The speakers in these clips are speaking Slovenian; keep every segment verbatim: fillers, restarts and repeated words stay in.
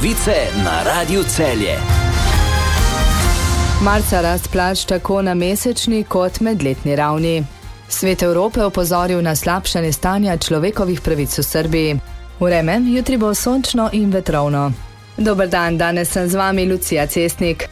Novice na Radiu Celje. Marca rast plač tako na mesečni kot medletni ravni. Svet Evrope opozoril na slabšanje stanja človekovih pravic v Srbiji. Vreme, jutri bo sončno in vetrovno. Dober dan, danes sem z vami Lucija Cestnik.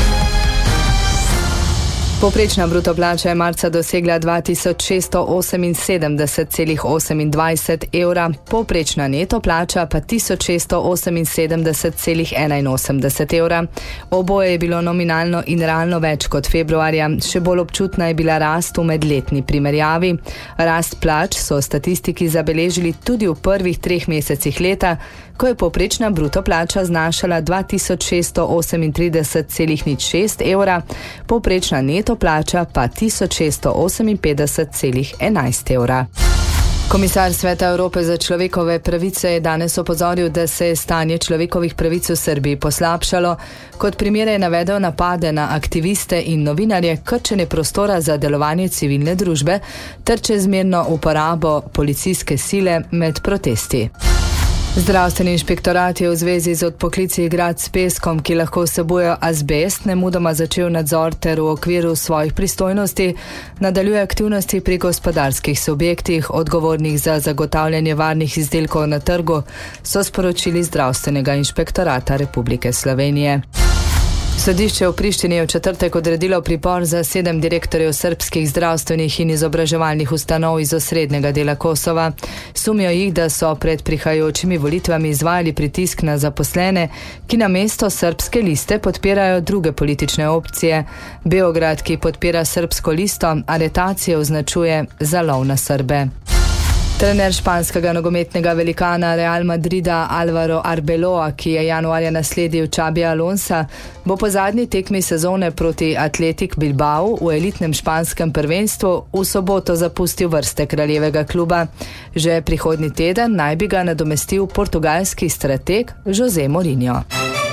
Povprečna bruto plača je marca dosegla dva tisoč šeststo oseminsedemdeset celih osemindvajset evra, povprečna neto plača pa tisoč šeststo oseminsedemdeset celih enainosemdeset evra. Oboje je bilo nominalno in realno več kot februarja, še bolj občutna je bila rast v medletni primerjavi. Rast plač so statistiki zabeležili tudi v prvih treh mesecih leta, ko je povprečna bruto plača znašala dva tisoč šeststo osemintrideset celih nič šest evra, povprečna neto plača pa tisoč šeststo oseminpetdeset celih enajst evra. Komisar Sveta Evrope za človekove pravice je danes opozoril, da se je stanje človekovih pravic v Srbiji poslabšalo. Kot primere je navedel napade na aktiviste in novinarje, krčenje prostora za delovanje civilne družbe ter čezmerno uporabo policijske sile med protesti. Zdravstveni inšpektorat je v zvezi z odpoklici igrač s peskom, ki lahko vsebujejo azbest, nemudoma začel nadzor ter v okviru svojih pristojnosti nadaljuje aktivnosti pri gospodarskih subjektih, odgovornih za zagotavljanje varnih izdelkov na trgu, so sporočili Zdravstvenega inšpektorata Republike Slovenije. Sodišče v Prištini je v četrtek odredilo pripor za sedem direktorjev srbskih zdravstvenih in izobraževalnih ustanov iz osrednjega dela Kosova. Sumijo jih, da so pred prihajajočimi volitvami izvajali pritisk na zaposlene, ki na mesto srbske liste podpirajo druge politične opcije. Beograd, ki podpira srbsko listo, aretacije označuje za lov na Srbe. Trener španskega nogometnega velikana Real Madrida Álvaro Arbeloa, ki je januarja nasledil Xabija Alonsa, bo po zadnji tekmi sezone proti Athletic Bilbao v elitnem španskem prvenstvu v soboto zapustil vrste kraljevega kluba. Že prihodnji teden naj bi ga nadomestil portugalski strateg José Mourinho.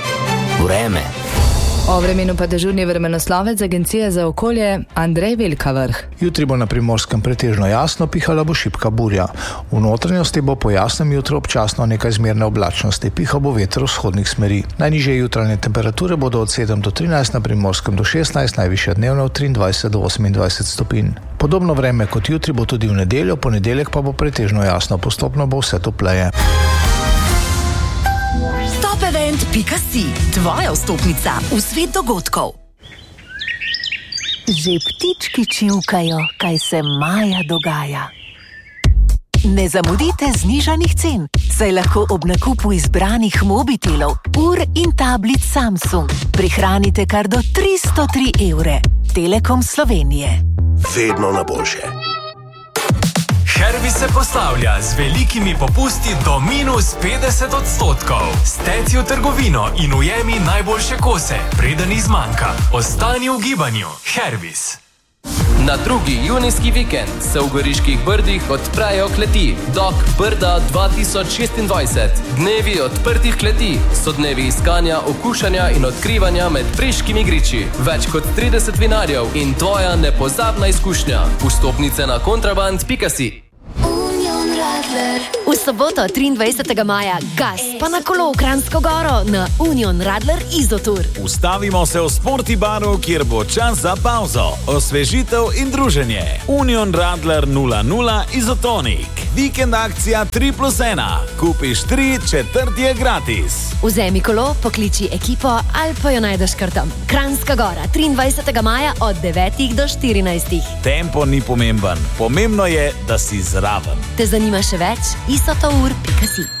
Vreme. O vremenu pa dežurni vremenoslovec Agencije za okolje Andrej Velkavrh. Jutri bo na Primorskem pretežno jasno, pihala bo šibka burja. V notranjosti bo po jasnem jutru občasno nekaj zmerne oblačnosti, pihal bo veter vzhodnih smeri. Najnižje jutranje temperature bodo od sedem do trinajst, na Primorskem do šestnajst, najvišja dnevna od triindvajset do osemindvajset stopinj. Podobno vreme kot jutri bo tudi v nedeljo, ponedeljek pa bo pretežno jasno, postopno bo vse topleje. Event pika si, tvoja vstopnica v svet dogodkov. Že ptički čivkajo, kaj se maja dogaja. Ne zamudite znižanih cen, saj lahko ob nakupu izbranih mobitelov, ur in tablic Samsung prihranite kar do tristo tri evre. Telekom Slovenije. Vedno na boljše. Herbis se poslavlja z velikimi popusti do minus petdeset odstotkov. Steci v trgovino in ujemi najboljše kose, preden izmanjka. Ostani v gibanju. Herbis. Na drugi junijski vikend se v Goriških Brdih odprejo kleti Dok Brda dva tisoč šestindvajset. Dnevi odprtih kleti so dnevi iskanja, okušanja in odkrivanja med priškimi griči. Več kot trideset vinarjev in tvoja nepozabna izkušnja. Vstopnice na kontraband pika si. V soboto triindvajsetega maja gas pa na kolo v Kranjsko Goro na Union Radler Izotur. Ustavimo se v Sporti baru, kjer bo čas za pauzo, osvežitev in druženje. Union Radler nula nula Izotonik. Vikend akcija tri plus ena. Kupiš tri, četrti je gratis. Vzemi kolo, pokliči ekipo ali pa jo najdeš kar tam. Kranjska Gora, triindvajsetega maja od devetih do štirinajstih. Tempo ni pomemben. Pomembno je, da si zraven. Te zanima še več? isotour pika si.